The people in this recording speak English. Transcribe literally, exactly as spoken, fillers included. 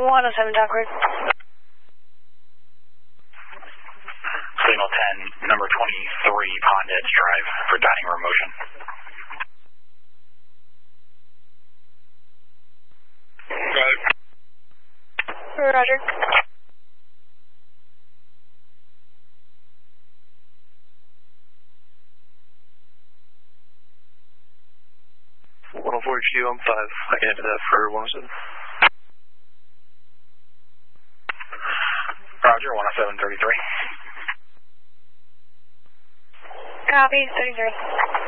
one oh seven Dunkirk. Signal ten, number twenty-three, Pond Edge Drive for dining room motion. Roger. Roger. one oh four H U, I'm five. I can enter that for one oh seven. Roger, one oh seven thirty-three. Copy, thirty-three.